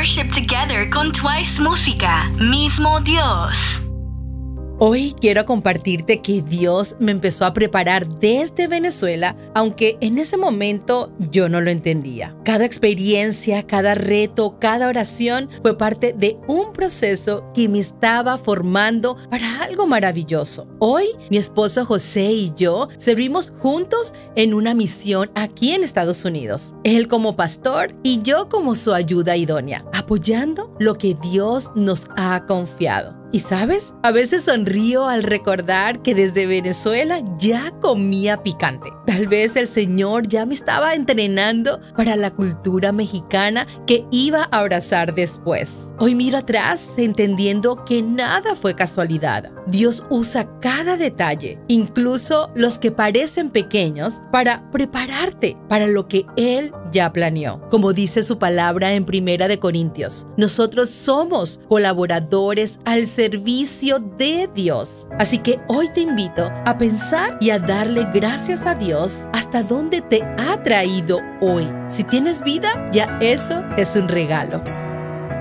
worship together con Twice Música, Mismo Dios. Hoy quiero compartirte que Dios me empezó a preparar desde Venezuela, aunque en ese momento yo no lo entendía. Cada experiencia, cada reto, cada oración fue parte de un proceso que me estaba formando para algo maravilloso. Hoy, mi esposo José y yo servimos juntos en una misión aquí en Estados Unidos. Él como pastor y yo como su ayuda idónea, apoyando lo que Dios nos ha confiado. Y ¿sabes? A veces sonrío al recordar que desde Venezuela ya comía picante. Tal vez el Señor ya me estaba entrenando para la cultura mexicana que iba a abrazar después. Hoy miro atrás entendiendo que nada fue casualidad. Dios usa cada detalle, incluso los que parecen pequeños, para prepararte para lo que Él ya planeó. Como dice su palabra en 1 Corintios, nosotros somos colaboradores al servicio de Dios. Así que hoy te invito a pensar y a darle gracias a Dios hasta donde te ha traído hoy. Si tienes vida, ya eso es un regalo.